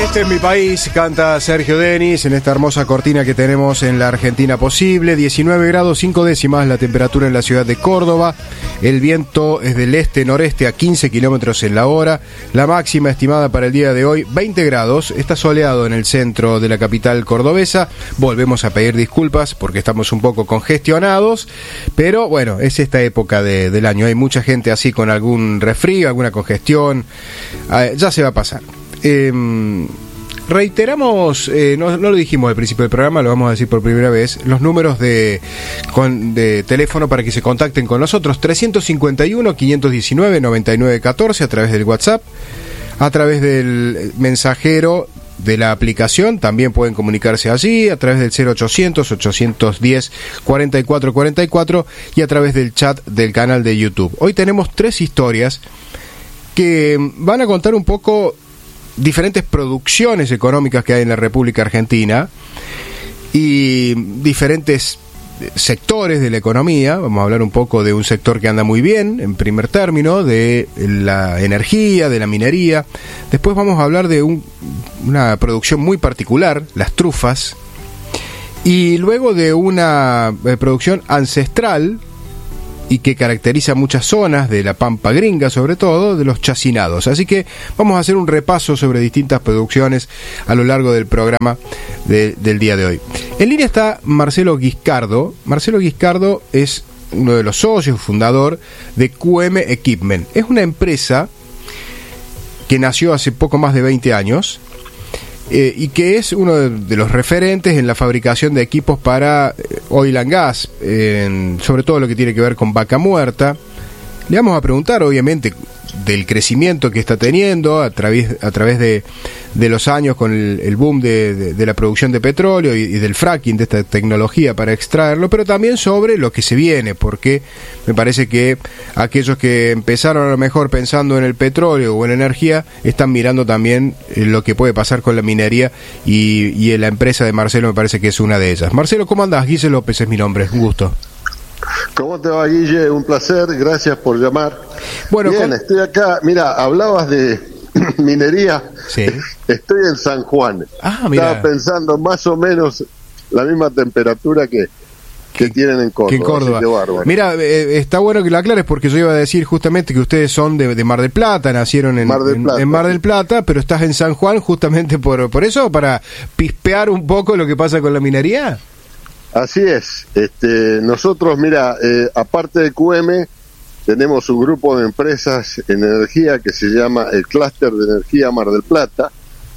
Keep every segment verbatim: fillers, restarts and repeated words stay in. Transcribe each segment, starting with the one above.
Este es mi país, canta Sergio Denis en esta hermosa cortina que tenemos en la Argentina posible. diecinueve grados cinco décimas la temperatura en la ciudad de Córdoba. El viento es del este-noreste a quince kilómetros en la hora. La máxima estimada para el día de hoy, veinte grados. Está soleado en el centro de la capital cordobesa. Volvemos a pedir disculpas porque estamos un poco congestionados. Pero bueno, es esta época de, del año. Hay mucha gente así con algún resfrío, alguna congestión. Eh, ya se va a pasar. Eh, reiteramos, eh, no, no lo dijimos al principio del programa, lo vamos a decir por primera vez, los números de, con, de teléfono para que se contacten con nosotros: trescientos cincuenta y uno, quinientos diecinueve, noventa y nueve catorce a través del WhatsApp, a través del mensajero de la aplicación, también pueden comunicarse allí, a través del cero ochocientos, ochocientos diez, cuarenta y cuatro cuarenta y cuatro y a través del chat del canal de YouTube. Hoy tenemos tres historias que van a contar un poco diferentes producciones económicas que hay en la República Argentina y diferentes sectores de la economía. Vamos a hablar un poco de un sector que anda muy bien, en primer término, de la energía, de la minería. Después vamos a hablar de un, una producción muy particular, las trufas, y luego de una eh, producción ancestral y que caracteriza muchas zonas de la Pampa Gringa, sobre todo, de los chacinados. Así que vamos a hacer un repaso sobre distintas producciones a lo largo del programa de, del día de hoy. En línea está Marcelo Guiscardo. Marcelo Guiscardo es uno de los socios, fundador de Q M Equipment. Es una empresa que nació hace poco más de veinte años, Eh, y que es uno de, de los referentes en la fabricación de equipos para eh, oil and gas, eh, sobre todo lo que tiene que ver con vaca muerta. Le vamos a preguntar, obviamente, del crecimiento que está teniendo a través, a través de, de los años con el, el boom de, de, de la producción de petróleo y, y del fracking, de esta tecnología para extraerlo, pero también sobre lo que se viene, porque me parece que aquellos que empezaron a lo mejor pensando en el petróleo o en la energía, están mirando también lo que puede pasar con la minería, y, y la empresa de Marcelo me parece que es una de ellas. Marcelo, ¿cómo andás? Guille López es mi nombre, un gusto. ¿Cómo te va, Guille? Un placer, gracias por llamar. Bueno, bien, con... estoy acá. Mira, hablabas de minería. Sí. Estoy en San Juan. Ah, mira. Estaba pensando más o menos la misma temperatura que, que que tienen en Córdoba. Que en Córdoba. Mira, eh, está bueno que lo aclares, porque yo iba a decir justamente que ustedes son de, de Mar del Plata, nacieron en Mar del Plata, en, en Mar del Plata, pero estás en San Juan justamente por, por eso, para pispear un poco lo que pasa con la minería. Así es. Este, nosotros, mira, eh, aparte de Q M, tenemos un grupo de empresas en energía que se llama el Clúster de Energía Mar del Plata,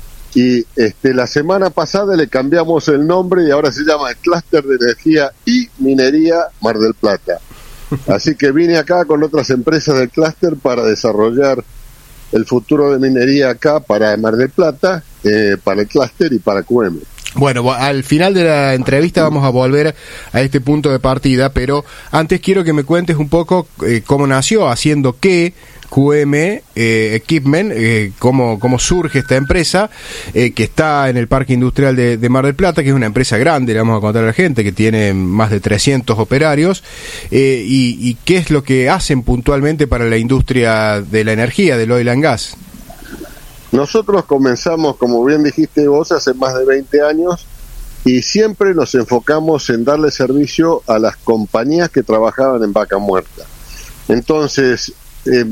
y este, la semana pasada le cambiamos el nombre y ahora se llama el Clúster de Energía y Minería Mar del Plata. Así que vine acá con otras empresas del clúster para desarrollar el futuro de minería acá para Mar del Plata, eh, para el clúster y para Q M. Bueno, al final de la entrevista vamos a volver a este punto de partida, pero antes quiero que me cuentes un poco eh, cómo nació, haciendo qué Q M eh, Equipment, eh, cómo, cómo surge esta empresa, eh, que está en el Parque Industrial de, de Mar del Plata, que es una empresa grande, le vamos a contar a la gente, que tiene más de trescientos operarios, eh, y, y qué es lo que hacen puntualmente para la industria de la energía, del oil and gas. Nosotros comenzamos, como bien dijiste vos, hace más de veinte años, y siempre nos enfocamos en darle servicio a las compañías que trabajaban en vaca muerta. Entonces, eh,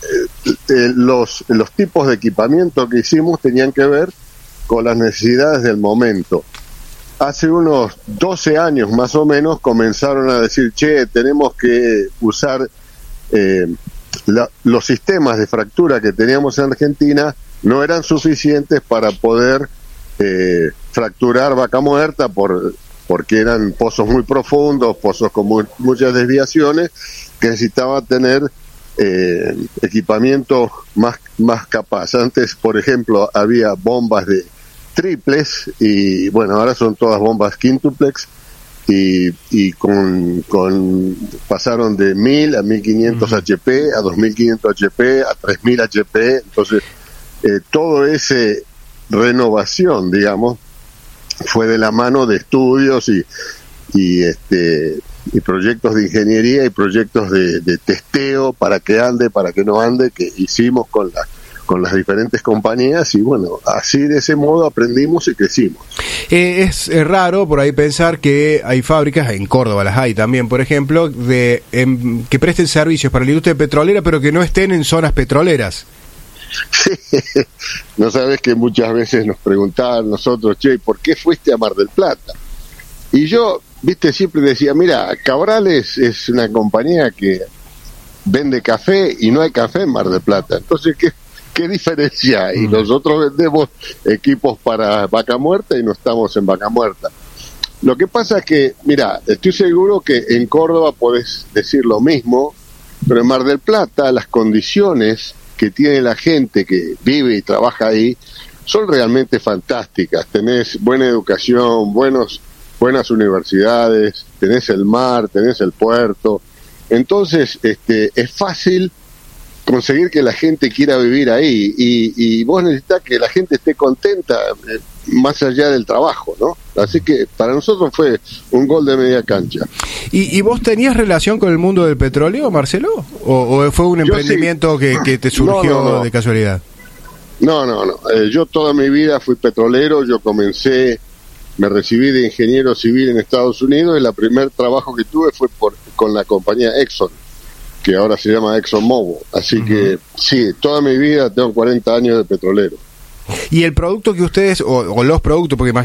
eh, los, los tipos de equipamiento que hicimos tenían que ver con las necesidades del momento. Hace unos doce años más o menos comenzaron a decir, che, tenemos que usar eh, la, los sistemas de fractura que teníamos en Argentina, no eran suficientes para poder eh, fracturar vaca muerta por, porque eran pozos muy profundos, pozos con muy, muchas desviaciones, que necesitaba tener eh, equipamiento más, más capaz. Antes, por ejemplo, había bombas de triples y bueno, ahora son todas bombas quintuplex, y, y con, con pasaron de mil a mil quinientos H P, a dos mil quinientos H P, a tres mil H P. Entonces Eh, todo ese renovación, digamos, fue de la mano de estudios y, y este y proyectos de ingeniería y proyectos de, de testeo para que ande, para que no ande, que hicimos con la con las diferentes compañías y bueno, así de ese modo aprendimos y crecimos. Eh, es, es raro por ahí pensar que hay fábricas, en Córdoba las hay también, por ejemplo, de em, que presten servicios para la industria petrolera, pero que no estén en zonas petroleras. Sí, no sabes que muchas veces nos preguntaban nosotros, che, ¿por qué fuiste a Mar del Plata? Y yo, viste, siempre decía, mira, Cabrales es una compañía que vende café y no hay café en Mar del Plata, entonces, ¿qué, qué diferencia hay? Y nosotros vendemos equipos para Vaca Muerta y no estamos en Vaca Muerta. Lo que pasa es que, mira, estoy seguro que en Córdoba podés decir lo mismo, pero en Mar del Plata las condiciones que tiene la gente que vive y trabaja ahí son realmente fantásticas. Tenés buena educación, buenos, buenas universidades, tenés el mar, tenés el puerto. Entonces, este, es fácil conseguir que la gente quiera vivir ahí y, y vos necesitas que la gente esté contenta eh, más allá del trabajo, ¿no? Así que para nosotros fue un gol de media cancha. ¿Y, y vos tenías relación con el mundo del petróleo, Marcelo? ¿O, o fue un Yo emprendimiento sí. que, que te surgió no, no, no. de casualidad? No, no, no. Eh, yo toda mi vida fui petrolero, yo comencé, me recibí de ingeniero civil en Estados Unidos y el primer trabajo que tuve fue por, con la compañía Exxon, que ahora se llama ExxonMobil. Así uh-huh. que sí, toda mi vida tengo cuarenta años de petrolero. Y el producto que ustedes, o, o los productos, porque